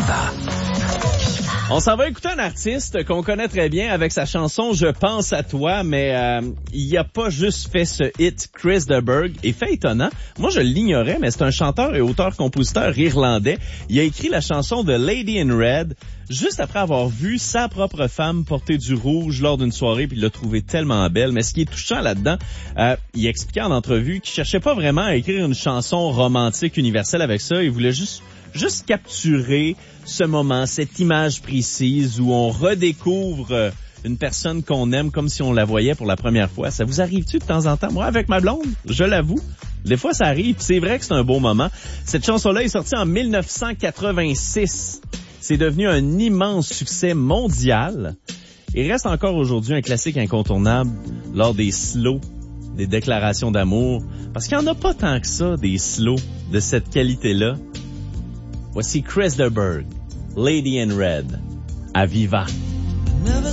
Viva. On s'en va écouter un artiste qu'on connaît très bien avec sa chanson « Je pense à toi », mais il a pas juste fait ce hit, Chris de Burgh, et fait étonnant. Moi, je l'ignorais, mais c'est un chanteur et auteur-compositeur irlandais. Il a écrit la chanson de Lady in Red juste après avoir vu sa propre femme porter du rouge lors d'une soirée, puis il l'a trouvée tellement belle. Mais ce qui est touchant là-dedans, il expliquait en entrevue qu'il cherchait pas vraiment à écrire une chanson romantique universelle avec ça. Il voulait juste capturer ce moment, cette image précise où on redécouvre une personne qu'on aime comme si on la voyait pour la première fois. Ça vous arrive-tu de temps en temps? Moi, avec ma blonde, je l'avoue, des fois ça arrive, c'est vrai que c'est un beau moment. Cette chanson-là est sortie en 1986. C'est devenu un immense succès mondial et reste encore aujourd'hui un classique incontournable lors des slows, des déclarations d'amour, parce qu'il n'y en a pas tant que ça, des slows de cette qualité-là. Voici Chris de Burgh, Lady in Red, à Viva.